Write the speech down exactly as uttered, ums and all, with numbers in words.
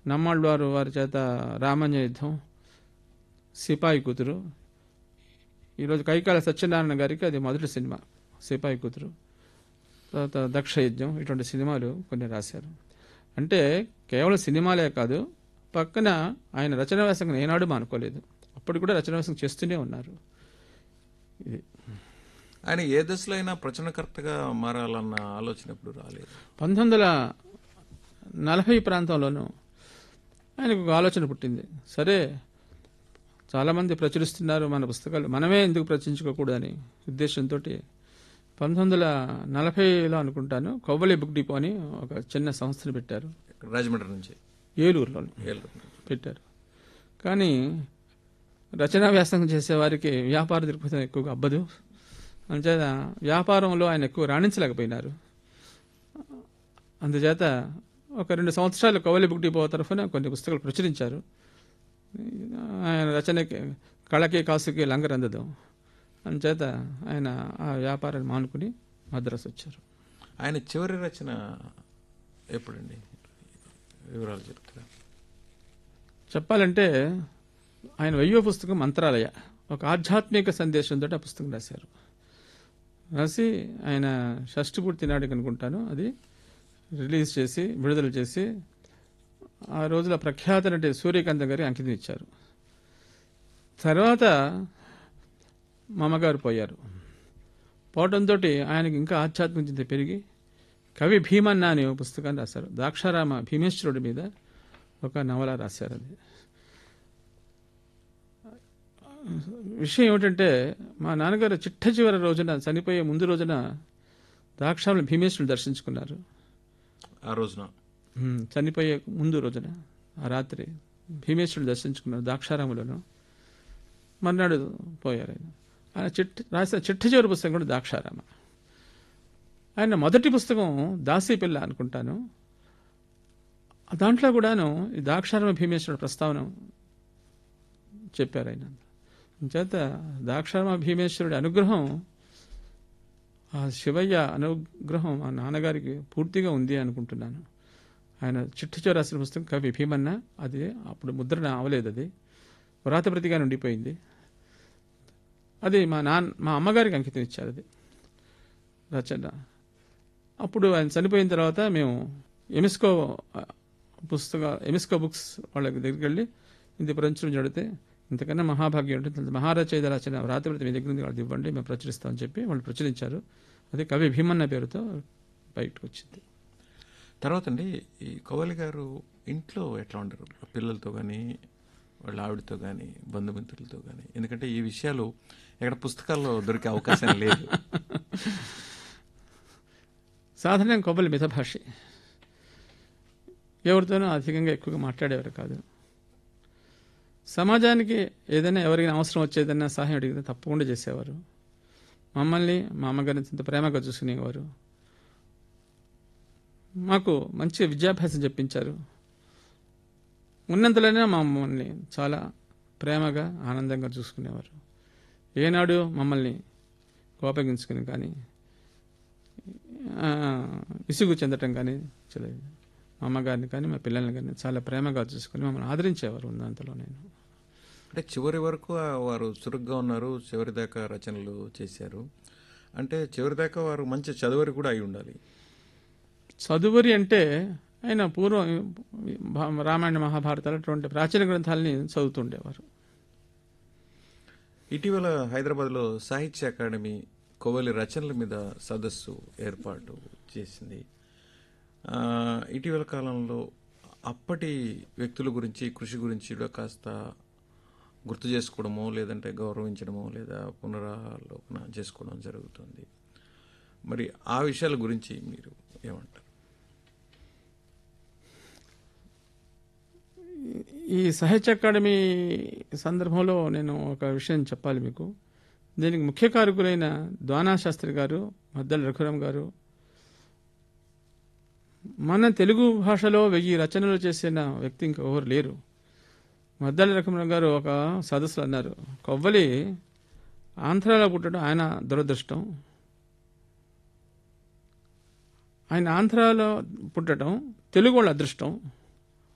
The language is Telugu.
నమ్మాళ్ళు వారు వారి చేత రామన్య యుద్ధం, సిపాయి కూతురు. ఈరోజు కైకాల సత్యనారాయణ గారికి అది మొదటి సినిమా సిపాయి కూతురు. తర్వాత దక్ష యజ్ఞం, ఇటువంటి సినిమాలు కొన్ని రాశారు. అంటే కేవలం సినిమాలే కాదు, పక్కన ఆయన రచనా వ్యాసంగం ఏనాడు మానుకోలేదు. అప్పుడు కూడా రచనా వ్యాసంగం చేస్తూనే ఉన్నారు. ఇది ఆయన ఏ దశలో అయినా ప్రచురణకర్తగా మారాలన్న ఆలోచన ఎప్పుడు రాలేదు. పంతొమ్మిది వందల నలభై ప్రాంతంలోనూ ఆయనకు ఒక ఆలోచన పుట్టింది. సరే, చాలామంది ప్రచురిస్తున్నారు మన పుస్తకాలు, మనమే ఎందుకు ప్రచురించుకోకూడదని ఉద్దేశంతో పంతొమ్మిది వందల నలభైలో అనుకుంటాను కొవ్వలి బుక్ డిపో అని ఒక చిన్న సంస్థను పెట్టారు. రాజమండ్రి నుంచి ఏలూరులో పెట్టారు. కానీ రచనా వ్యాసంగం చేసేవారికి వ్యాపార దృక్పథం ఎక్కువగా అబ్బదు. అందుచేత వ్యాపారంలో ఆయన ఎక్కువ రాణించలేకపోయినారు. అందుచేత ఒక రెండు సంవత్సరాలు కవలి బుక్ డిపో తరఫున కొన్ని పుస్తకాలు ప్రచురించారు. ఆయన రచనకి కళకి కాసుకి లంగరందదు. అందుచేత ఆయన ఆ వ్యాపారాన్ని మానుకుని మద్రాసు వచ్చారు. ఆయన చివరి రచన ఎప్పుడండి, వివరాలు చెప్తారా? చెప్పాలంటే ఆయన వెయ్యో పుస్తకం మంత్రాలయ, ఒక ఆధ్యాత్మిక సందేశంతో ఆ పుస్తకం రాశారు. రాసి ఆయన షష్ఠి పూర్తి నాటికి అనుకుంటాను అది రిలీజ్ చేసి విడుదల చేసి ఆ రోజుల ప్రఖ్యాత నటి సూర్యకాంత్ గారికి అంకితం ఇచ్చారు. తర్వాత మా అమ్మగారు పోయారు. పోవడంతో ఆయనకి ఇంకా ఆధ్యాత్మిక చింత పెరిగి కవి భీమన్న అనే పుస్తకాన్ని రాశారు. ద్రాక్షారామ భీమేశ్వరుడి మీద ఒక నవల రాశారు. అది విషయం ఏమిటంటే, మా నాన్నగారు చిట్ట చివరి రోజున, చనిపోయే ముందు రోజున ద్రాక్షారామ భీమేశ్వరుడు దర్శించుకున్నారు. ఆ రోజున చనిపోయే ముందు రోజున ఆ రాత్రి భీమేశ్వరుడు దర్శించుకున్నారు ద్రాక్షారాములను. మర్నాడు పోయారు ఆయన. ఆయన చిట్ట రాసిన చిట్ట చివరి పుస్తకం కూడా ద్రాక్షారామ. ఆయన మొదటి పుస్తకం దాసీ పిల్ల అనుకుంటాను. దాంట్లో కూడాను ఈ ద్రాక్షారామ భీమేశ్వరుడు ప్రస్తావన చెప్పారు ఆయన. చేత ద్రాక్షారామ భీమేశ్వరుడి అనుగ్రహం, ఆ శివయ్య అనుగ్రహం మా నాన్నగారికి పూర్తిగా ఉంది అనుకుంటున్నాను. ఆయన చిట్ట చివరి రాసిన పుస్తకం కవి భీమన్న. అది అప్పుడు ముద్రణ అవలేదు, అది వ్రాతప్రతిగా ఉండిపోయింది. అది మా నాన్న మా అమ్మగారికి అంకితం ఇచ్చారు అది రచన. అప్పుడు ఆయన చనిపోయిన తర్వాత మేము ఎమిస్కో పుస్తక ఎమిస్కో బుక్స్ వాళ్ళ దగ్గరికి వెళ్ళి ఇది ప్రచురించడం జరిగితే, ఇంతకన్నా మహాభాగ్యం ఉంటుంది, మహారచయిత రచన వ్రాతప్రతి మీ దగ్గర వాళ్ళది ఇవ్వండి, మేము ప్రచురిస్తామని చెప్పి వాళ్ళు ప్రచురించారు. అది కవి భీమన్న పేరుతో బయటకు వచ్చింది. తర్వాత అండి, ఈ కవ్వాలి గారు ఇంట్లో ఎట్లా ఉంటారు? పిల్లలతో కానీ, వాళ్ళ ఆవిడతో కానీ, బంధుమిత్రులతో కానీ? ఎందుకంటే ఈ విషయాలు ఎక్కడ పుస్తకాల్లో దొరికే అవకాశం లేదు. సాధారణంగా కొవ్వలి మితభాషి, ఎవరితోనూ అధికంగా ఎక్కువగా మాట్లాడేవారు కాదు. సమాజానికి ఏదైనా ఎవరికైనా అవసరం వచ్చేదన్నా సహాయం అడిగితే తప్పకుండా చేసేవారు. మమ్మల్ని మా అమ్మగారిని ఇంత ప్రేమగా చూసుకునేవారు. మాకు మంచి విద్యాభ్యాసం చెప్పించారు. ఉన్నంతలోనే మా మమ్మల్ని చాలా ప్రేమగా ఆనందంగా చూసుకునేవారు. ఏనాడు మమ్మల్ని కోపగించుకుని కానీ విసుగు చెందటం కానీ చేయలేదు. మా అమ్మగారిని కానీ మా పిల్లల్ని కానీ చాలా ప్రేమగా చూసుకుని మమ్మల్ని ఆదరించేవారు ఉన్నంతలో. నేను అంటే చివరి వరకు వారు చురుగ్గా ఉన్నారు, చివరి దాకా రచనలు చేశారు. అంటే చివరి దాకా వారు మంచి చదువరి కూడా అయి ఉండాలి. చదువరి అంటే ఆయన పూర్వం రామాయణ మహాభారతాలు అటువంటి ప్రాచీన గ్రంథాలని చదువుతుండేవారు. ఇటీవల హైదరాబాద్లో సాహిత్య అకాడమీ కవ్వాలి రచనల మీద సదస్సు ఏర్పాటు చేసింది. ఇటీవల కాలంలో అప్పటి వ్యక్తుల గురించి, కృషి గురించి కూడా కాస్త గుర్తు చేసుకోవడమో, లేదంటే గౌరవించడమో, లేదా పునరాలోకన చేసుకోవడం జరుగుతుంది. మరి ఆ విషయాల గురించి మీరు ఏమంటారు? ఈ సాహిత్య అకాడమీ సందర్భంలో నేను ఒక విషయం చెప్పాలి మీకు. దీనికి ముఖ్య కారకులైన ద్వానా శాస్త్రి గారు, మద్దెల రఘురాం గారు, మన తెలుగు భాషలో వెయ్యి రచనలు చేసిన వ్యక్తి ఇంకెవరు లేరు. మద్దెల రఘురాం గారు ఒక సదస్సులో అన్నారు, కవ్వాలి ఆంధ్రాలో పుట్టడం ఆయన దురదృష్టం, ఆయన ఆంధ్రాలో పుట్టడం తెలుగు వాళ్ళ అదృష్టం.